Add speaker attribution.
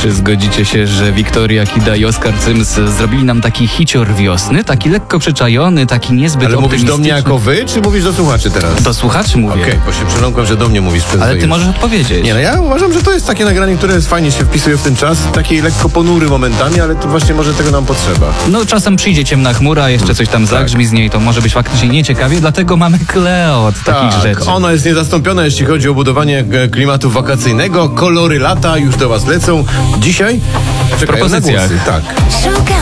Speaker 1: Czy zgodzicie się, że Wiktoria Kida i Oskar Cyms zrobili nam taki hicior wiosny, taki lekko przyczajony, taki niezbyt
Speaker 2: Ale mówisz do mnie
Speaker 1: optymistyczny?
Speaker 2: jako wy, czy mówisz do słuchaczy teraz?
Speaker 1: Do słuchaczy mówię.
Speaker 2: Okej, bo się przeląkłem, że do mnie mówisz przez
Speaker 1: Ale
Speaker 2: to
Speaker 1: ty
Speaker 2: już.
Speaker 1: możesz odpowiedzieć.
Speaker 2: Nie, no ja uważam, że to jest takie nagranie, które fajnie się wpisuje w ten czas, taki lekko ponury momentami, ale to właśnie może tego nam potrzeba.
Speaker 1: No czasem przyjdzie ciemna chmura, jeszcze coś tam zagrzmi z niej, to może być faktycznie nieciekawie, dlatego mamy Kleo od takich rzeczy.
Speaker 2: Ona jest niezastąpiona, jeśli chodzi o budowanie klimatu wakacyjnego. Kolory lata już do was lecą. Dzisiaj czekają na
Speaker 1: propozycjach.
Speaker 2: głosy. Tak.
Speaker 3: Szukam